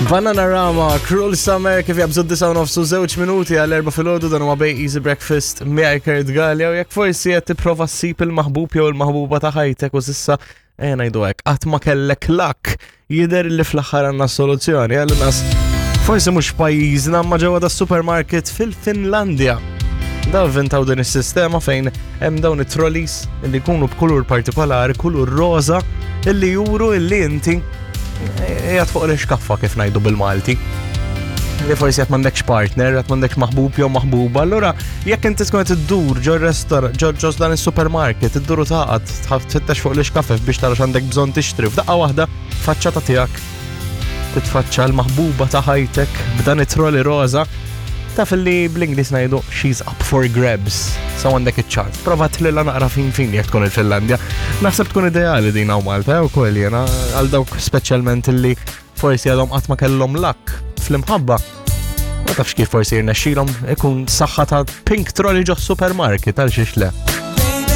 Bananarama, Cruel Summer, kif jabżu 9:02 minuti għal-4 fil-ħodu dan huwa bej Easy Breakfast miegħi Kurt Gallia u jekk forsi qed tipprova ssib il-maħbub jew il-maħbuba ta' ħajtek u s'issa ngħidu hekk qatt ma kellek luck jidher li fl-aħħar għandna soluzzjoni għal nas forsi mhux pajjiżna ma ġewwa das-supermarket fil-Finlandja. Da inventaw din is-sistema fejn hemm dawn it-trolleys li jkunu b'kulur partikolari, kulur roża, illi juru illi inti jgħat fuq l-iskaffa kif ngħidu bil-Malti. Li forsi qed m'għandekx partner, qed m'għandekx maħbub jew maħbuba, allura jekk inti tkun qed iddur ġo dan is-supermarket, idduru taqgħod tfittex fuq l-iskafef biex tara x'għandek bżonn tixtri, f'daqqa waħda faċċata tiegħek titfaċċa l-maħbuba ta' ħajtek b'dan it-trolli roża. Taf li bl-Inglis ngħidu she's up for grabs. So għandek iċ-ċans. Prova tlilla naqra fin jekk tkun il-Finlandja. Naħseb tkun ideali din hawn Malta wkoll jiena għal dawk speċjalment illi forsi għadhom qatt ma kellhom luck fl-imħabba. Ma tafx kif forsi jirnexxielhom ikun saħħa ta' pink trolley ġo supermarket għal xiex le.